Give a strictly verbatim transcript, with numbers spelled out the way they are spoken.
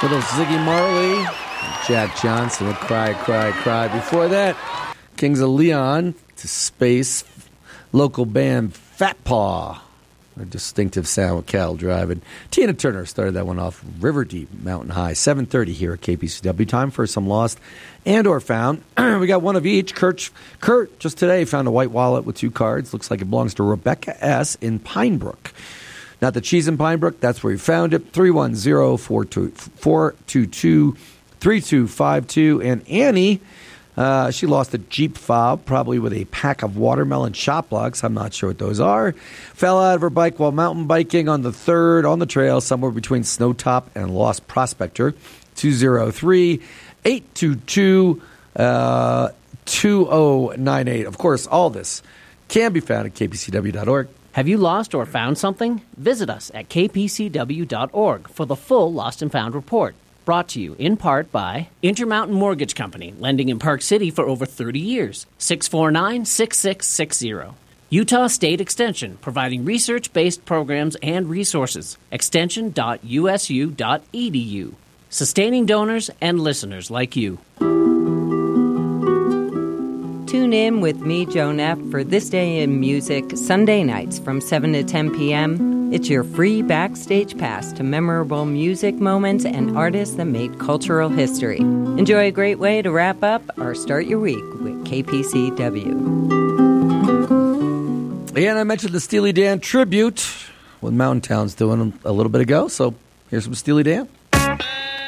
Little Ziggy Marley, Jack Johnson with Cry, Cry, Cry. Before that, Kings of Leon to Space, local band Fat Paw, a distinctive sound with cattle driving. Tina Turner started that one off, River Deep, Mountain High, seven thirty here at K P C W. Time for some lost and or found. We got one of each. Kurt, Kurt, just today, found a white wallet with two cards. Looks like it belongs to Rebecca S. in Pinebrook. Not that she's in Pinebrook. That's where he found it. three one zero, four two two, three two five two. And Annie, uh, she lost a Jeep fob, probably with a pack of watermelon shot blocks. I'm not sure what those are. Fell out of her bike while mountain biking on the third on the trail, somewhere between Snowtop and Lost Prospector. two zero three, eight two two, two oh nine eight. Of course, all this can be found at k p c w dot org. Have you lost or found something? Visit us at k p c w dot org for the full Lost and Found report. Brought to you in part by Intermountain Mortgage Company, lending in Park City for over thirty years. six four nine, six six six zero. Utah State Extension, providing research-based programs and resources. extension dot u s u dot e d u. Sustaining donors and listeners like you. Tune in with me, Joan F., for This Day in Music, Sunday nights from seven to ten p.m. It's your free backstage pass to memorable music moments and artists that made cultural history. Enjoy a great way to wrap up or start your week with K P C W. And I mentioned the Steely Dan tribute with Mountain Towns doing a little bit ago, so here's some Steely Dan.